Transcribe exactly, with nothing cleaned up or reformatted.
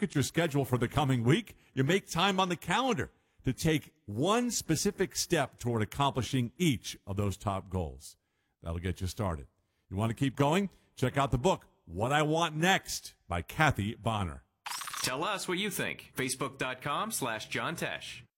at your schedule for the coming week. You make time on the calendar to take one specific step toward accomplishing each of those top goals. That'll get you started. You want to keep going? Check out the book, What I Want Next by Kathy Bonner. Tell us what you think. Facebook.com slash John Tesh.